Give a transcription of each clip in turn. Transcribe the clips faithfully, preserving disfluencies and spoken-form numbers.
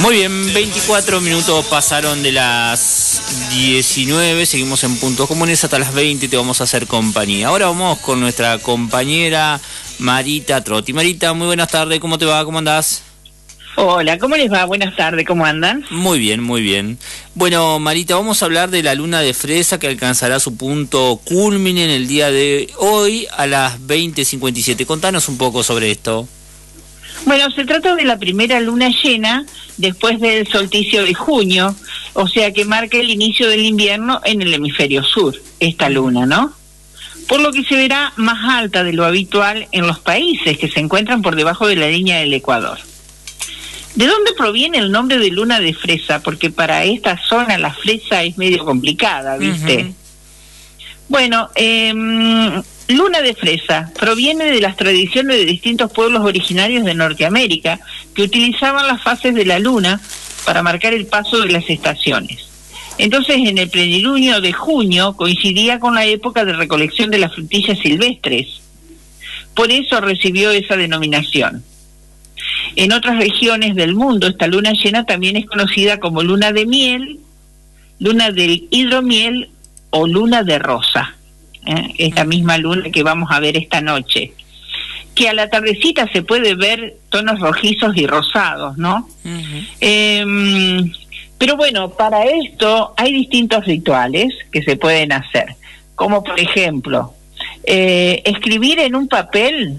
Muy bien, veinticuatro minutos pasaron de las diecinueve, seguimos en Puntos Comunes hasta las veinte, te vamos a hacer compañía. Ahora vamos con nuestra compañera Marita Trotti. Marita, muy buenas tardes, ¿cómo te va? ¿Cómo andás? Hola, ¿cómo les va? Buenas tardes, ¿cómo andan? Muy bien, muy bien. Bueno, Marita, vamos a hablar de la luna de fresa que alcanzará su punto culmine en el día de hoy a las veinte cincuenta y siete. Contanos un poco sobre esto. Bueno, se trata de la primera luna llena después del solsticio de junio, o sea que marca el inicio del invierno en el hemisferio sur, esta luna, ¿no? Por lo que se verá más alta de lo habitual en los países que se encuentran por debajo de la línea del Ecuador. ¿De dónde proviene el nombre de luna de fresa? Porque para esta zona la fresa es medio complicada, ¿viste? Uh-huh. Bueno, eh, luna de fresa proviene de las tradiciones de distintos pueblos originarios de Norteamérica que utilizaban las fases de la luna para marcar el paso de las estaciones. Entonces, en el plenilunio de junio coincidía con la época de recolección de las frutillas silvestres. Por eso recibió esa denominación. En otras regiones del mundo, esta luna llena también es conocida como luna de miel, luna del hidromiel o luna de rosa, ¿eh? Esta misma luna que vamos a ver esta noche, que a la tardecita se puede ver tonos rojizos y rosados, ¿no? Uh-huh. Eh, pero bueno, para esto hay distintos rituales que se pueden hacer, como por ejemplo, eh, escribir en un papel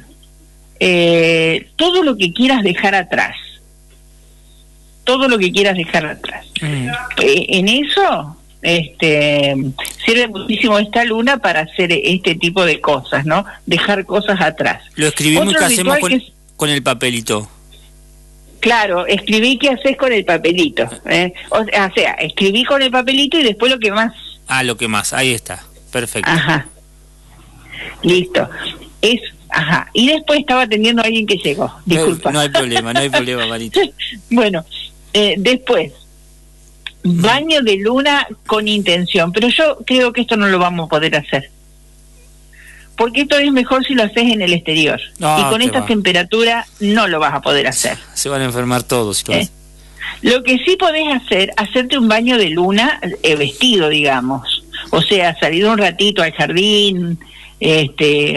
eh, todo lo que quieras dejar atrás, todo lo que quieras dejar atrás. Uh-huh. Eh, en eso... Este, sirve muchísimo esta luna para hacer este tipo de cosas, ¿no? Dejar cosas atrás. Lo escribimos y qué hacemos con, es, con el papelito. Claro, escribí qué haces con el papelito, ¿eh? O, o sea, escribí con el papelito y después lo que más. Ah, lo que más, ahí está, perfecto. Ajá, listo. Es, ajá, y después estaba atendiendo a alguien que llegó, disculpa. No, no hay problema, no hay problema, Marita. Bueno, eh, después. Baño de luna con intención, pero yo creo que esto no lo vamos a poder hacer, porque esto es mejor si lo haces en el exterior, no, y con esta va. temperatura no lo vas a poder hacer. Se van a enfermar todos. ¿Eh? Lo que sí podés hacer, hacerte un baño de luna eh, vestido, digamos, o sea, salir un ratito al jardín, este